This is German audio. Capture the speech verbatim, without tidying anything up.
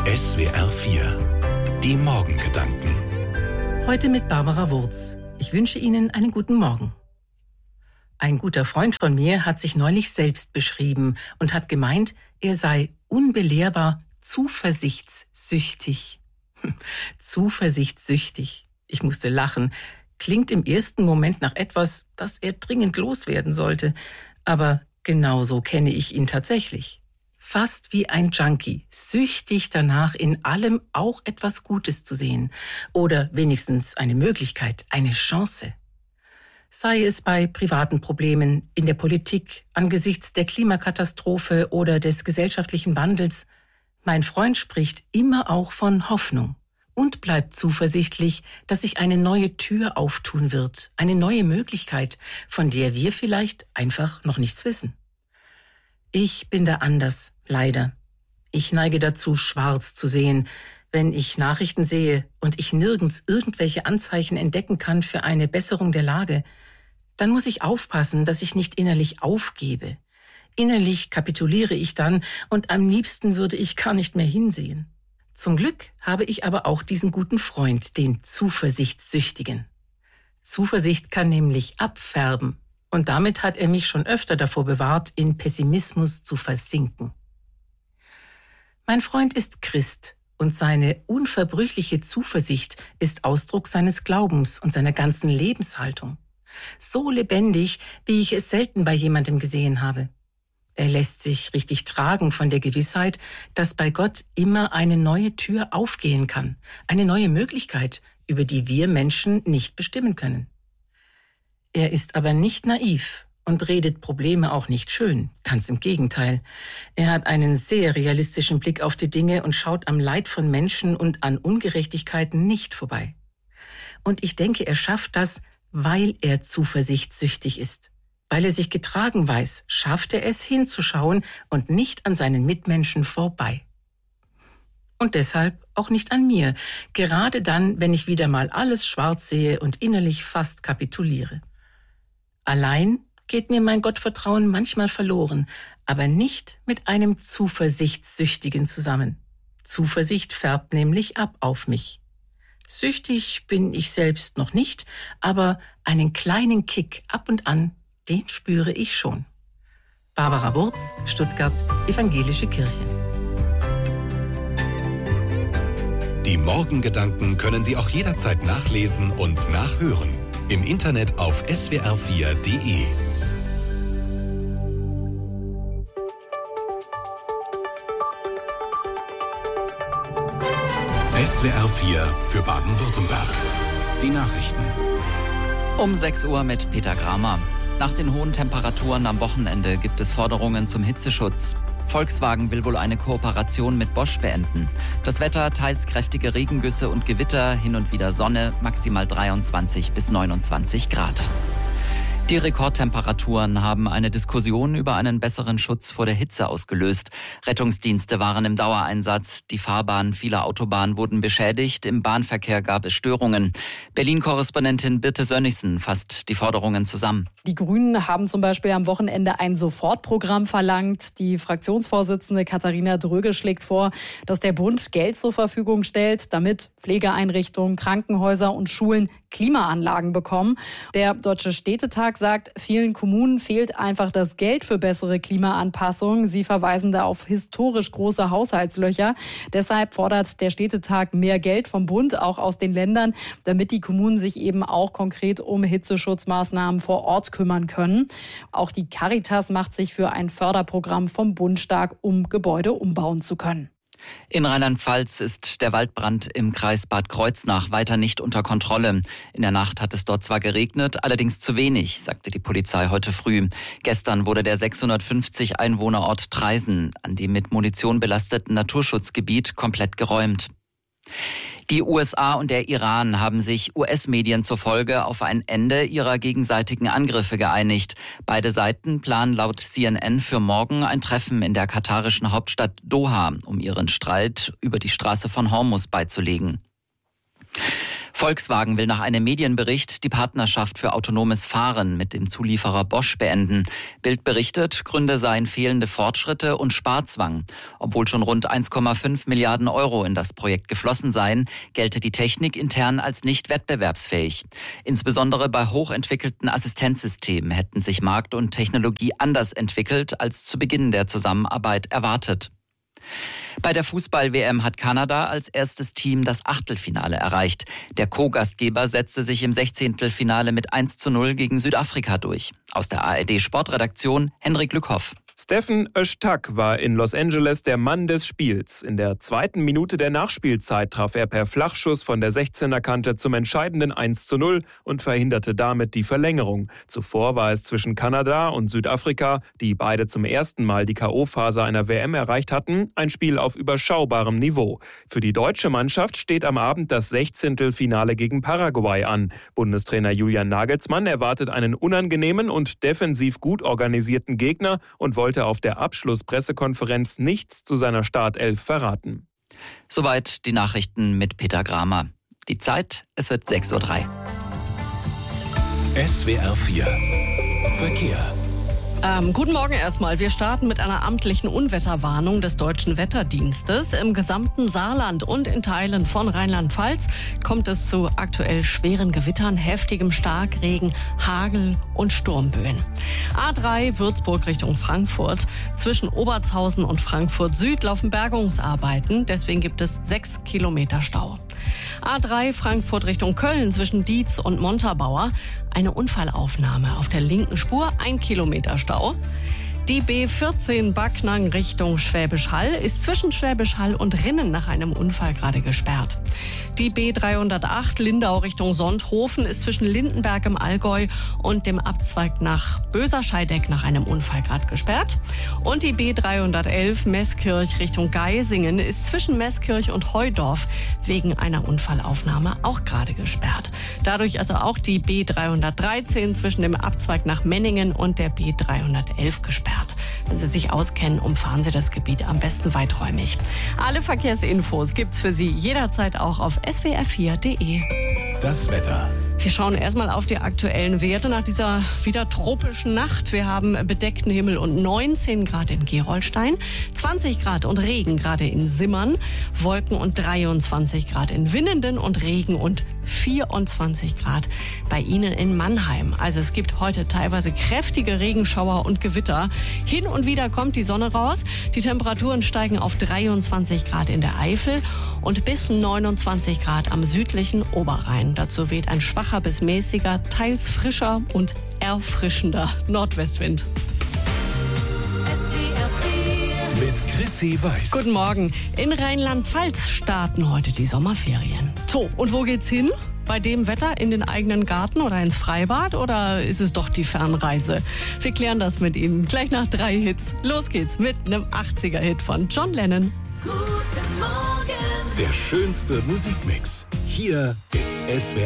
S W R vier. Die Morgengedanken. Heute mit Barbara Wurz. Ich wünsche Ihnen einen guten Morgen. Ein guter Freund von mir hat sich neulich selbst beschrieben und hat gemeint, er sei unbelehrbar zuversichtssüchtig. Zuversichtssüchtig. Ich musste lachen. Klingt im ersten Moment nach etwas, das er dringend loswerden sollte. Aber genauso kenne ich ihn tatsächlich. Fast wie ein Junkie, süchtig danach, in allem auch etwas Gutes zu sehen. Oder wenigstens eine Möglichkeit, eine Chance. Sei es bei privaten Problemen, in der Politik, angesichts der Klimakatastrophe oder des gesellschaftlichen Wandels. Mein Freund spricht immer auch von Hoffnung und bleibt zuversichtlich, dass sich eine neue Tür auftun wird, eine neue Möglichkeit, von der wir vielleicht einfach noch nichts wissen. Ich bin da anders, leider. Ich neige dazu, schwarz zu sehen, wenn ich Nachrichten sehe und ich nirgends irgendwelche Anzeichen entdecken kann für eine Besserung der Lage. Dann muss ich aufpassen, dass ich nicht innerlich aufgebe. Innerlich kapituliere ich dann und am liebsten würde ich gar nicht mehr hinsehen. Zum Glück habe ich aber auch diesen guten Freund, den Zuversichtssüchtigen. Zuversicht kann nämlich abfärben. Und damit hat er mich schon öfter davor bewahrt, in Pessimismus zu versinken. Mein Freund ist Christ und seine unverbrüchliche Zuversicht ist Ausdruck seines Glaubens und seiner ganzen Lebenshaltung. So lebendig, wie ich es selten bei jemandem gesehen habe. Er lässt sich richtig tragen von der Gewissheit, dass bei Gott immer eine neue Tür aufgehen kann, eine neue Möglichkeit, über die wir Menschen nicht bestimmen können. Er ist aber nicht naiv und redet Probleme auch nicht schön, ganz im Gegenteil. Er hat einen sehr realistischen Blick auf die Dinge und schaut am Leid von Menschen und an Ungerechtigkeiten nicht vorbei. Und ich denke, er schafft das, weil er zuversichtssüchtig ist. Weil er sich getragen weiß, schafft er es hinzuschauen und nicht an seinen Mitmenschen vorbei. Und deshalb auch nicht an mir, gerade dann, wenn ich wieder mal alles schwarz sehe und innerlich fast kapituliere. Allein geht mir mein Gottvertrauen manchmal verloren, aber nicht mit einem Zuversichtssüchtigen zusammen. Zuversicht färbt nämlich ab auf mich. Süchtig bin ich selbst noch nicht, aber einen kleinen Kick ab und an, den spüre ich schon. Barbara Wurz, Stuttgart, Evangelische Kirche. Die Morgengedanken können Sie auch jederzeit nachlesen und nachhören. Im Internet auf S W R vier Punkt de. S W R vier für Baden-Württemberg. Die Nachrichten. Um sechs Uhr mit Peter Kramer. Nach den hohen Temperaturen am Wochenende gibt es Forderungen zum Hitzeschutz. Volkswagen will wohl eine Kooperation mit Bosch beenden. Das Wetter, teils kräftige Regengüsse und Gewitter, hin und wieder Sonne, maximal dreiundzwanzig bis neunundzwanzig Grad. Die Rekordtemperaturen haben eine Diskussion über einen besseren Schutz vor der Hitze ausgelöst. Rettungsdienste waren im Dauereinsatz. Die Fahrbahnen vieler Autobahnen wurden beschädigt. Im Bahnverkehr gab es Störungen. Berlin-Korrespondentin Birte Sönnigsen fasst die Forderungen zusammen. Die Grünen haben zum Beispiel am Wochenende ein Sofortprogramm verlangt. Die Fraktionsvorsitzende Katharina Dröge schlägt vor, dass der Bund Geld zur Verfügung stellt, damit Pflegeeinrichtungen, Krankenhäuser und Schulen Klimaanlagen bekommen. Der Deutsche Städtetag sagt, vielen Kommunen fehlt einfach das Geld für bessere Klimaanpassung. Sie verweisen da auf historisch große Haushaltslöcher. Deshalb fordert der Städtetag mehr Geld vom Bund, auch aus den Ländern, damit die Kommunen sich eben auch konkret um Hitzeschutzmaßnahmen vor Ort kümmern können. Auch die Caritas macht sich für ein Förderprogramm vom Bund stark, um Gebäude umbauen zu können. In Rheinland-Pfalz ist der Waldbrand im Kreis Bad Kreuznach weiter nicht unter Kontrolle. In der Nacht hat es dort zwar geregnet, allerdings zu wenig, sagte die Polizei heute früh. Gestern wurde der sechshundertfünfzig Einwohnerort Traisen an dem mit Munition belasteten Naturschutzgebiet komplett geräumt. Die U S A und der Iran haben sich U S-Medien zufolge auf ein Ende ihrer gegenseitigen Angriffe geeinigt. Beide Seiten planen laut C N N für morgen ein Treffen in der katarischen Hauptstadt Doha, um ihren Streit über die Straße von Hormuz beizulegen. Volkswagen will nach einem Medienbericht die Partnerschaft für autonomes Fahren mit dem Zulieferer Bosch beenden. Bild berichtet, Gründe seien fehlende Fortschritte und Sparzwang. Obwohl schon rund eins Komma fünf Milliarden Euro in das Projekt geflossen seien, gelte die Technik intern als nicht wettbewerbsfähig. Insbesondere bei hochentwickelten Assistenzsystemen hätten sich Markt und Technologie anders entwickelt als zu Beginn der Zusammenarbeit erwartet. Bei der Fußball-W M hat Kanada als erstes Team das Achtelfinale erreicht. Der Co-Gastgeber setzte sich im Sechzehntelfinale mit eins zu null gegen Südafrika durch. Aus der A R D-Sportredaktion Henrik Lückhoff. Stephen Öztak war in Los Angeles der Mann des Spiels. In der zweiten Minute der Nachspielzeit traf er per Flachschuss von der sechzehner-Kante zum entscheidenden eins zu null und verhinderte damit die Verlängerung. Zuvor war es zwischen Kanada und Südafrika, die beide zum ersten Mal die K O-Phase einer W M erreicht hatten, ein Spiel auf überschaubarem Niveau. Für die deutsche Mannschaft steht am Abend das Sechzehntelfinale gegen Paraguay an. Bundestrainer Julian Nagelsmann erwartet einen unangenehmen und defensiv gut organisierten Gegner und wollte auf der Abschlusspressekonferenz nichts zu seiner Startelf verraten. Soweit die Nachrichten mit Peter Gramer. Die Zeit, es wird sechs Uhr drei. S W R vier Verkehr. Ähm, guten Morgen erstmal. Wir starten mit einer amtlichen Unwetterwarnung des Deutschen Wetterdienstes. Im gesamten Saarland und in Teilen von Rheinland-Pfalz kommt es zu aktuell schweren Gewittern, heftigem Starkregen, Hagel und Sturmböen. A drei Würzburg Richtung Frankfurt. Zwischen Obertshausen und Frankfurt Süd laufen Bergungsarbeiten. Deswegen gibt es sechs Kilometer Stau. A drei Frankfurt Richtung Köln zwischen Dietz und Montabaur. Eine Unfallaufnahme auf der linken Spur, ein Kilometer Stau. Die B vierzehn Backnang Richtung Schwäbisch Hall ist zwischen Schwäbisch Hall und Rinnen nach einem Unfall gerade gesperrt. Die B dreihundertacht Lindau Richtung Sonthofen ist zwischen Lindenberg im Allgäu und dem Abzweig nach Böserscheideck nach einem Unfall gerade gesperrt. Und die B dreihundertelf Meßkirch Richtung Geisingen ist zwischen Meßkirch und Heudorf wegen einer Unfallaufnahme auch gerade gesperrt. Dadurch also auch die B dreihundertdreizehn zwischen dem Abzweig nach Menningen und der B dreihundertelf gesperrt. Wenn Sie sich auskennen, umfahren Sie das Gebiet am besten weiträumig. Alle Verkehrsinfos gibt's für Sie jederzeit auch auf S W R vier Punkt de. Das Wetter. Wir schauen erstmal auf die aktuellen Werte nach dieser wieder tropischen Nacht. Wir haben bedeckten Himmel und neunzehn Grad in Gerolstein, zwanzig Grad und Regen gerade in Simmern, Wolken und dreiundzwanzig Grad in Winnenden und Regen und vierundzwanzig Grad bei Ihnen in Mannheim. Also es gibt heute teilweise kräftige Regenschauer und Gewitter. Hin und wieder kommt die Sonne raus. Die Temperaturen steigen auf dreiundzwanzig Grad in der Eifel und bis neunundzwanzig Grad am südlichen Oberrhein. Dazu weht ein schwacher bis mäßiger, teils frischer und erfrischender Nordwestwind. Mit Chrissy Weiß. Guten Morgen. In Rheinland-Pfalz starten heute die Sommerferien. So, und wo geht's hin? Bei dem Wetter in den eigenen Garten oder ins Freibad? Oder ist es doch die Fernreise? Wir klären das mit Ihnen gleich nach drei Hits. Los geht's mit einem achtziger-Hit von John Lennon. Guten Morgen. Der schönste Musikmix. Hier ist S W